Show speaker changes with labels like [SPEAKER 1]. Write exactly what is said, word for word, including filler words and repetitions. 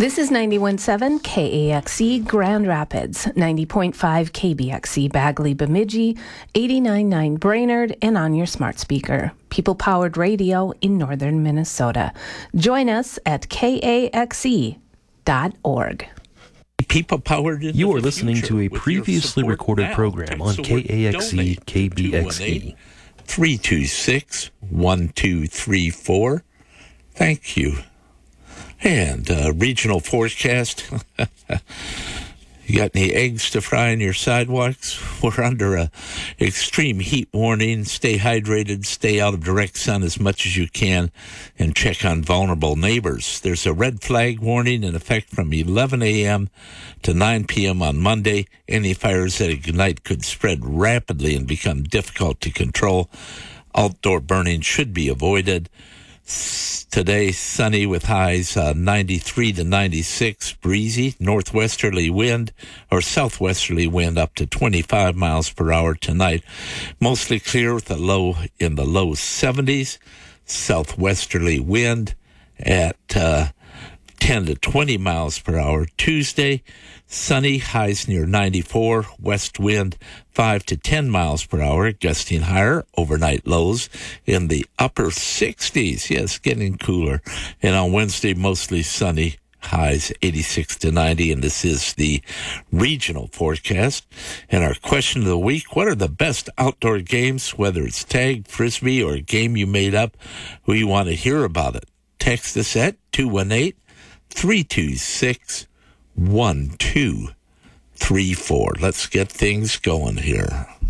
[SPEAKER 1] This is ninety-one point seven K A X E Grand Rapids, ninety point five K B X E Bagley Bemidji, eighty-nine point nine Brainerd, and on your smart speaker. People-powered radio in northern Minnesota. Join us at K A X E dot org.
[SPEAKER 2] People powered.
[SPEAKER 3] You are listening to a previously recorded
[SPEAKER 2] now.
[SPEAKER 3] program on
[SPEAKER 2] So
[SPEAKER 3] K A X E K B X E.
[SPEAKER 2] three two six, one two three four. Thank you. And uh, regional forecast. You got any eggs to fry in your sidewalks? We're under a extreme heat warning. Stay hydrated, stay out of direct sun as much as you can, and check on vulnerable neighbors. There's a red flag warning in effect from eleven a.m. to nine p.m. on Monday. Any fires that ignite could spread rapidly and become difficult to control. Outdoor burning should be avoided. Today, sunny with highs uh, ninety-three to ninety-six, breezy, northwesterly wind or southwesterly wind up to twenty-five miles per hour tonight. Mostly clear with a low in the low seventies, southwesterly wind at uh, ten to twenty miles per hour. Tuesday, sunny, highs near ninety-four, west wind five to ten miles per hour, gusting higher, overnight lows in the upper sixties. Yes, getting cooler. And on Wednesday, mostly sunny, highs eighty-six to ninety, and this is the regional forecast. And our question of the week, what are the best outdoor games, whether it's tag, frisbee, or a game you made up? We want to hear about it. Text us at two one eight, three two six, one two three four. Let's get things going here.